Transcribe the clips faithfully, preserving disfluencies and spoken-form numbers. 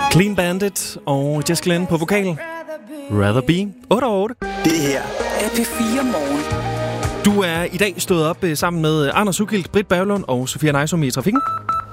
Clean Bandit og Jess Glynne på vokal. Rather Be. otte og otte. Det her er P fire Morgen. Du er i dag stået op sammen med Anders Ugilt, Britt Berglund og Sofia Nejsum i trafikken.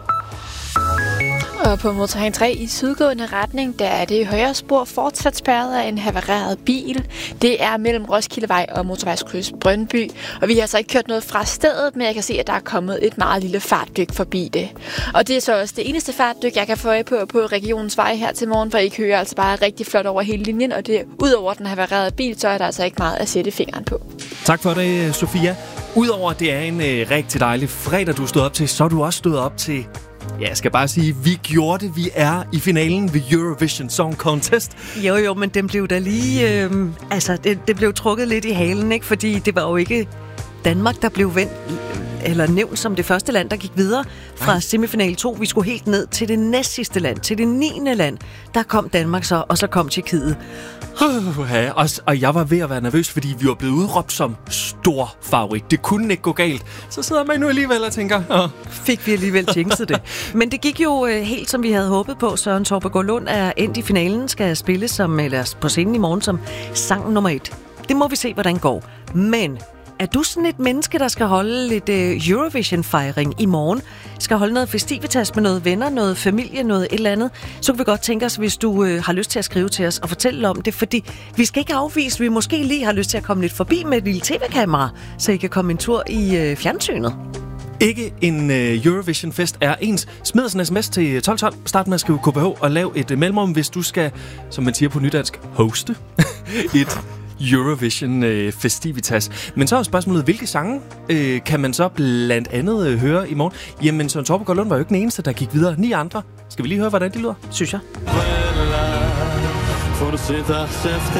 Og på motorvejen tre i sydgående retning, der er det højre spor fortsat spærret af en havareret bil. Det er mellem Roskildevej og motorvejskryds Brøndby. Og vi har altså ikke kørt noget fra stedet, men jeg kan se, at der er kommet et meget lille fartdyk forbi det. Og det er så også det eneste fartdyk, jeg kan få øje på på regionens vej her til morgen, for I kører altså bare rigtig flot over hele linjen. Og det udover den havarerede bil, så er der altså ikke meget at sætte fingeren på. Tak for det, Sofia. Udover at det er en øh, rigtig dejlig fredag, du stod op til, så er du også stået op til... Ja, jeg skal bare sige, vi gjorde det. Vi er i finalen ved Eurovision Song Contest. Jo, jo, men den blev da lige... Øh, altså, det, det blev trukket lidt i halen, ikke? Fordi det var jo ikke Danmark, der blev vendt, eller nævnt som det første land, der gik videre fra Ej. semifinal to. Vi skulle helt ned til det næstsidste land, til det niende land. Der kom Danmark så, og så kom Tjekkiet. Uh, ja, og, og jeg var ved at være nervøs, fordi vi var blevet udråbt som stor favorit. Det kunne ikke gå galt. Så sidder man nu alligevel og tænker... Åh. Fik vi alligevel jinxet det. Men det gik jo øh, helt, som vi havde håbet på. Søren Torpegaard Lund er endt i finalen, skal spille som, eller på scenen i morgen som sang nummer et. Det må vi se, hvordan går. Men... er du sådan et menneske, der skal holde lidt uh, Eurovision-fejring i morgen? Skal holde noget festivitas med noget venner, noget familie, noget et eller andet? Så kan vi godt tænke os, hvis du uh, har lyst til at skrive til os og fortælle om det. Fordi vi skal ikke afvise, vi måske lige har lyst til at komme lidt forbi med et lille tv-kamera, så I kan komme en tur i uh, fjernsynet. Ikke en uh, Eurovision-fest er ens. Smid os en sms til tolv tolv. Start med at skrive K B H og lav et uh, mellemrum, hvis du skal, som man siger på nydansk, hoste et Eurovision øh, festivitas. Men så er spørgsmålet, hvilke sange øh, kan man så blandt andet øh, høre i morgen? Jamen, Søren Torpegaard Lund var jo ikke den eneste, der gik videre. Ni andre. Skal vi lige høre, hvordan de lyder? Synes jeg.